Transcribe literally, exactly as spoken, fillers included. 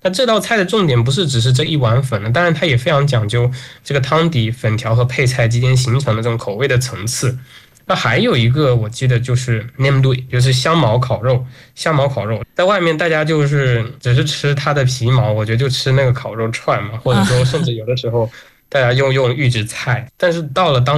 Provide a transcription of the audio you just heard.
那这道菜的重点不是只是这一碗粉了，当然它也非常讲究这个汤底、粉条和配菜之间形成的这种口味的层次。那还有一个我记得就是 nem dui，就是香茅烤肉。香茅烤肉在外面大家就是只是吃它的皮毛，我觉得就吃那个烤肉串嘛，或者说甚至有的时候大家用用预制菜，但是到了当